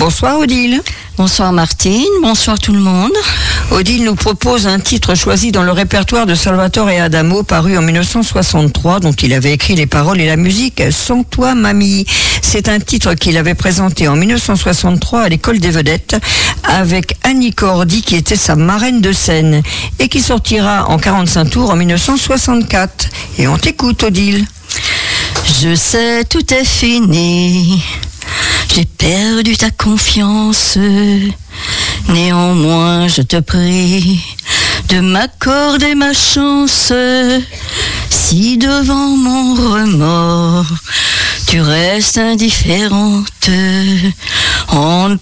Bonsoir Odile. Bonsoir Martine, bonsoir tout le monde. Odile nous propose un titre choisi dans le répertoire de Salvatore Adamo, paru en 1963, dont il avait écrit les paroles et la musique, Sans toi mamie. C'est un titre qu'il avait présenté en 1963 à l'École des Vedettes avec Annie Cordy qui était sa marraine de scène et qui sortira en 45 tours en 1964. Et on t'écoute Odile. Je sais, tout est fini. J'ai perdu ta confiance. Néanmoins, je te prie de m'accorder ma chance. Si devant mon remords, tu restes indifférente, on ne